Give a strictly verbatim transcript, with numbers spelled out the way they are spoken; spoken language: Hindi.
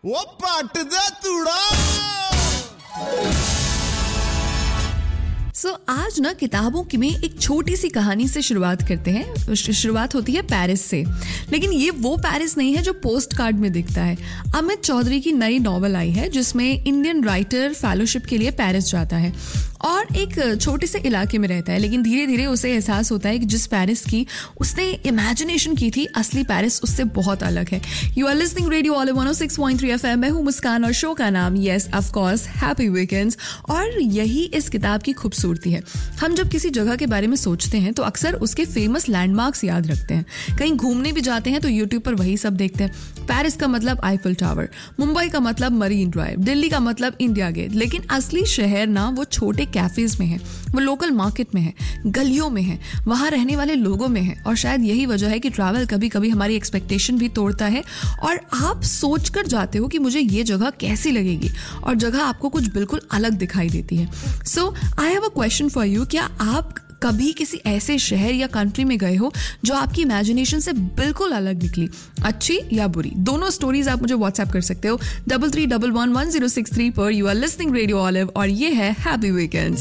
वो पट दे तूड़ा। सो so, आज ना किताबों की में एक छोटी सी कहानी से शुरुआत करते हैं। शुरुआत होती है पेरिस से, लेकिन ये वो पेरिस नहीं है जो पोस्ट कार्ड में दिखता है। अमित चौधरी की नई नॉवल आई है जिसमें इंडियन राइटर फेलोशिप के लिए पेरिस जाता है और एक छोटे से इलाके में रहता है, लेकिन धीरे धीरे उसे एहसास होता है कि जिस पेरिस की उसने इमेजिनेशन की थी, असली पेरिस उससे बहुत अलग है। You are listening radio all one O six point three F M. मैं हूँ मुस्कान और शो का नाम yes of course happy weekends. और यही इस किताब की खूबसूरती है। हम जब किसी जगह के बारे में सोचते हैं तो अक्सर उसके फेमस लैंडमार्क्स याद रखते हैं। कहीं घूमने भी जाते हैं तो यूट्यूब पर वही सब देखते हैं। पेरिस का मतलब आईफिल टावर, मुंबई का मतलब मरीन ड्राइव, दिल्ली का मतलब इंडिया गेट। लेकिन असली शहर ना वो छोटे कैफेज में है, वो लोकल मार्केट में है, गलियों में है, वहां रहने वाले लोगों में है। और शायद यही वजह है कि ट्रैवल कभी कभी हमारी एक्सपेक्टेशन भी तोड़ता है और आप सोच कर जाते हो कि मुझे ये जगह कैसी लगेगी और जगह आपको कुछ बिल्कुल अलग दिखाई देती है। सो I have a question for you. क्या आप कभी किसी ऐसे शहर या कंट्री में गए हो जो आपकी इमेजिनेशन से बिल्कुल अलग निकली, अच्छी या बुरी? दोनों स्टोरीज आप मुझे व्हाट्सएप कर सकते हो double three double one one zero six three पर। You are listening radio olive और ये है हैप्पी वीकेंड्स।